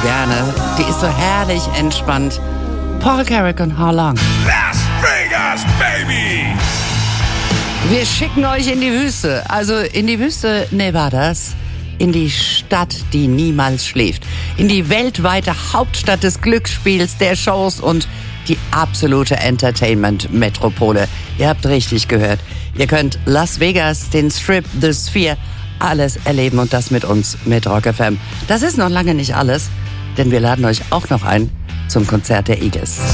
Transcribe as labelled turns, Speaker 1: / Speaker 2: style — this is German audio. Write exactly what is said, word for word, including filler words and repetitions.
Speaker 1: gerne. Die ist so herrlich entspannt. Paul Carrack und How Long.
Speaker 2: Las Vegas, baby!
Speaker 1: Wir schicken euch in die Wüste. Also in die Wüste Nevadas. In die Stadt, die niemals schläft. In die weltweite Hauptstadt des Glücksspiels, der Shows und die absolute Entertainment-Metropole. Ihr habt richtig gehört. Ihr könnt Las Vegas, den Strip, The Sphere, alles erleben und das mit uns, mit Rock F M. Das ist noch lange nicht alles, denn wir laden euch auch noch ein zum Konzert der Eagles.